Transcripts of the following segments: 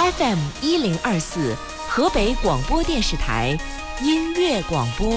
FM1024，河北广播电视台音乐广播。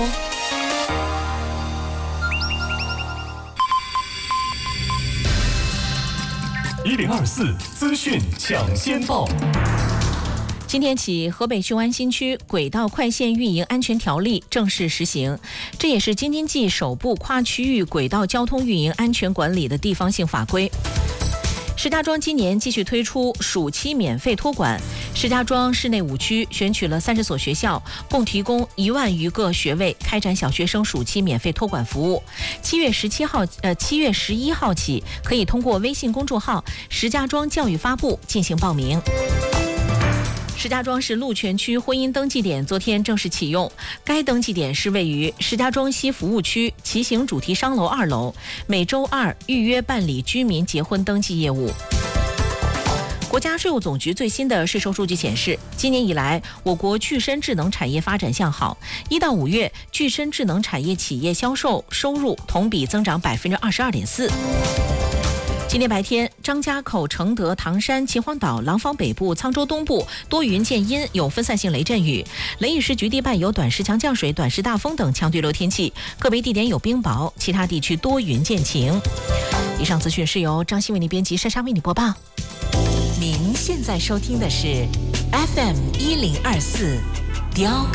1024资讯抢先报。 今天起，河北雄安新区轨道快线运营安全条例正式实行，这也是京津冀首部跨区域轨道交通运营安全管理的地方性法规。石家庄今年继续推出暑期免费托管，石家庄市内5区选取了30所学校，共提供1万余个学位，开展小学生暑期免费托管服务。7月11号起，可以通过微信公众号“石家庄教育发布”进行报名。石家庄市鹿泉区婚姻登记点昨天正式启用，该登记点是位于石家庄西服务区骑行主题商楼2楼，每周2预约办理居民结婚登记业务。国家税务总局最新的税收数据显示，今年以来，我国具身智能产业发展向好，1到5月具身智能产业企业销售收入同比增长22.4%。今天白天，张家口、承德、唐山、秦皇岛、廊坊北部、沧州东部多云见阴，有分散性雷阵雨，雷雨时局地伴有短时强降水、短时大风等强对流天气，个别地点有冰雹，其他地区多云见晴。以上资讯是由张欣为您编辑，珊珊为您播报。您现在收听的是 FM1024 雕